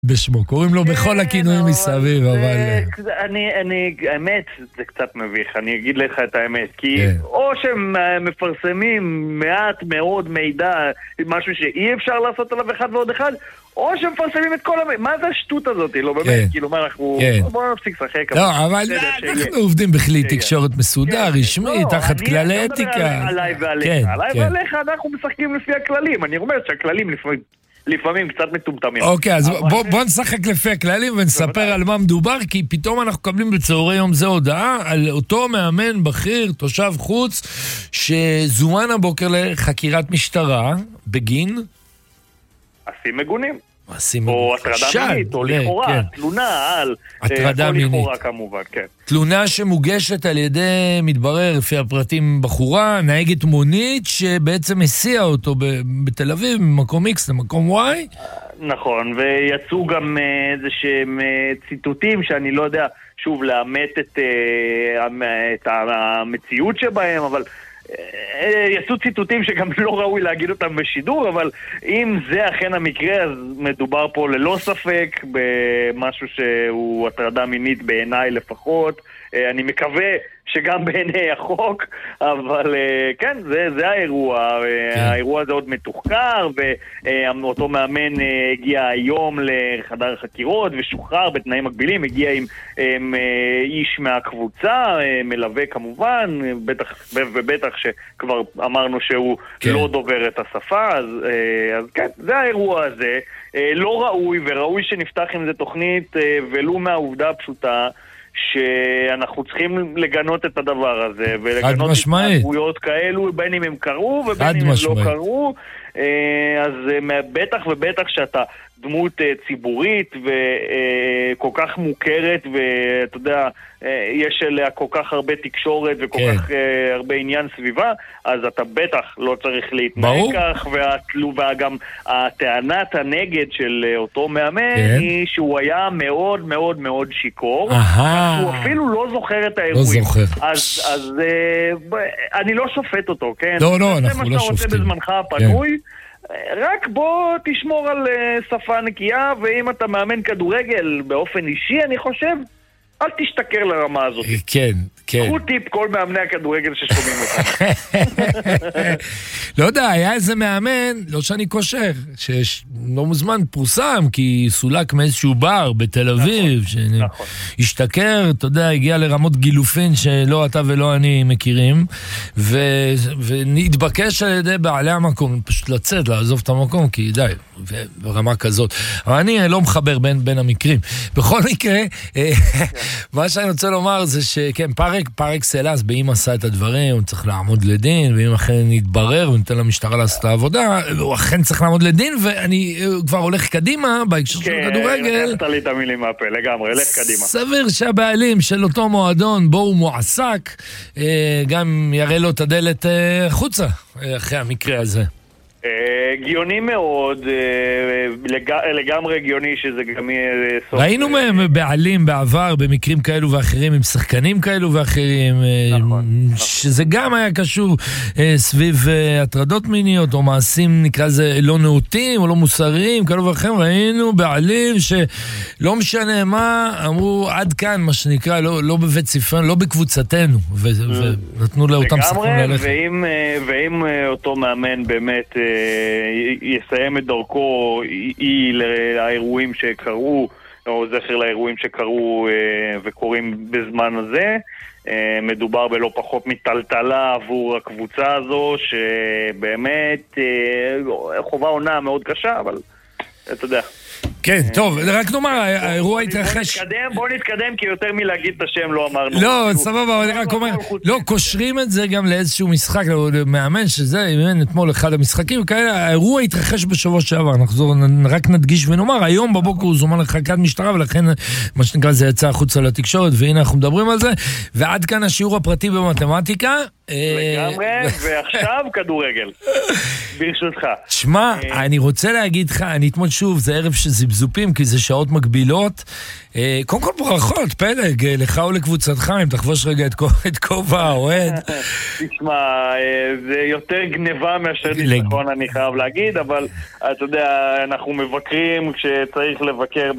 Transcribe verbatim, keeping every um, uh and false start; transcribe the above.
בשמו, קוראים לו בכל הכינויים מסביב, אבל... אני, אני, האמת, זה קצת מביך, אני אגיד לך את האמת, כי או שהם מפרסמים מעט מאוד מידע, משהו שאי אפשר לעשות עליו אחד ועוד אחד, או שהם מפרסמים את כל המידע, מה זה השטות הזאת? לא באמת, כאילו מה אנחנו... בואו נפסיק שחק. לא, אבל אנחנו עובדים בכלי תקשורת מסודר, רשמי, תחת כללי אתיקה. אני לא מדבר עליי ועליך, עליי ועליך אנחנו משחקים לפי הכללים, אני אומר שהכללים לפעמים... לפעמים קצת מטומטמים. אוקיי, אז בוא, בוא נשחק לפי הכללים ונספר על מה מדובר, כי פתאום אנחנו מקבלים בצהרי יום זה הודעה על אותו מאמן בכיר, תושב חוץ, שזומן הבוקר לחקירת משטרה בגין עשים מגונים. או הטרדה מינית, או לכאורה, תלונה על... הטרדה מינית. לכאורה כמובן, כן. תלונה שמוגשת על ידי, מתברר לפי הפרטים בחורה, נהגת מונית שבעצם הסיעה אותו בתל אביב, ממקום X למקום Y. נכון, ויצאו גם איזה שהם ציטוטים שאני לא יודע, שוב, לאמת את, את המציאות שבהם, אבל... יצאו ציטוטים שגם לא ראוי להגיד אותם בשידור, אבל אם זה אכן המקרה, אז מדובר פה ללא ספק במשהו שהוא הטרדה מינית בעיניי לפחות. אני מקווה שגם בעיני החוק, אבל כן, זה, זה האירוע. כן. האירוע הזה עוד מתוחקר, ואותו מאמן הגיע היום לחדר חקירות ושוחרר בתנאים מקבילים, הגיע עם, עם איש מהקבוצה, מלווה כמובן, בטח, ובטח שכבר אמרנו שהוא כן. לא דובר את השפה, אז, אז כן, זה האירוע הזה. לא ראוי, וראוי שנפתח עם זה תוכנית, ולו מהעובדה הפשוטה, שאנחנו צריכים לגנות את הדבר הזה, ולגנות התנהגויות כאלו, בין אם הם קרו ובין אם הם לא קרו. אז בטח ובטח שאתה דמות ציבורית וכל כך מוכרת, ואתה יודע, יש אליה כל כך הרבה תקשורת וכל כן. כך הרבה עניין סביבה, אז אתה בטח לא צריך להתנהג כך, וגם הטענת הנגד של אותו מאמן כן. היא שהוא היה מאוד מאוד מאוד שיקור, הוא אפילו לא זוכר את האירועים. לא זוכר. אז, אז אני לא שופט אותו, כן? לא, לא, אנחנו לא שופטים. זה מה שאתה רוצה בזמנך הפנוי, כן. רק בוא תשמור על שפה נקייה, ואם אתה מאמן כדורגל באופן אישי, אני חושב, אל תשתכר לרמה הזאת. כן, כן. קחו טיפ כל מאמני הכדורגל ששומעים אותם. לא יודע, היה איזה מאמן, לא שאני קושר, שלא מוזמן פורסם, כי סולק מאיזשהו בר בתל אביב, שהשתכר, אתה יודע, הגיע לרמות גילופין שלא אתה ולא אני מכירים, ונתבקש על ידי בעלי המקום, פשוט לצאת, לעזוב את המקום, כי די, ברמה כזאת. אבל אני לא מחבר בין המקרים. בכל מקרה, מה שאני רוצה לומר זה שכן, פארק, פארק סלאס, באם עשה את הדברים, הוא צריך לעמוד לדין, ואם אכן נתברר וניתן למשטרה לעשות את העבודה, הוא אכן צריך לעמוד לדין, ואני כבר הולך קדימה, בהקשר של כדורגל. כן, לקחת לי את המילים מהפה, לגמרי, הולך קדימה. סביר שהבעלים של אותו מועדון, בו הוא מועסק, גם יראה לו את הדלת חוצה, אחרי המקרה הזה. הגיוני מאוד, לגמרי הגיוני שזה גם יהיה סוף. ראינו מהם בעלים בעבר במקרים כאלו ואחרים, עם שחקנים כאלו ואחרים, שזה גם היה קשור סביב הטרדות מיניות או מעשים נקרא זה לא נאותים או לא מוסריים כאלו ואחרים. ראינו בעלים שלא משנה מה אמרו עד כאן, מה שנקרא, לא בבית ספרנו, לא בקבוצתנו, ונתנו לאותם שחקנים ללכת. ואם אותו מאמן באמת יסיים את דרכו אי לאירועים שקרו, או זכר לאירועים שקרו וקורים בזמן הזה, מדובר בלא פחות מטלטלה עבור הקבוצה הזו, שבאמת חובה עונה מאוד קשה, אבל אתה יודע. כן, טוב, רק נאמר, האירוע התרחש... בוא נתקדם, כי יותר מלהגיד את השם לא אמרנו. לא, סבבה, אני רק אומר, לא, קושרים את זה גם לאיזשהו משחק, מאמן שזה, אתמול אחד המשחקים, כאלה, האירוע התרחש בשבוע שעבר, נחזור, רק נדגיש ונאמר, היום בבוקר הוא זומן לחקירת משטרה, ולכן, מה שנקרא, זה יצא החוצה לתקשורת, והנה אנחנו מדברים על זה, ועד כאן השיעור הפרטי במתמטיקה, לגמרי, ועכשיו כדורגל. ברשותך. שמע, אני רוצה להגיד לך, אני אתמול שוב, זה ערב של זבזופים, כי זה שעות מקבילות. קודם כל ברכות, פלג, לך ולקבוצתך, אם תחבוש רגע את כובע האוהד. תשמע, זה יותר גניבה מאשר ניצחון, אני חייב להגיד, אבל אתה יודע, אנחנו מבקרים כשצריך לבקר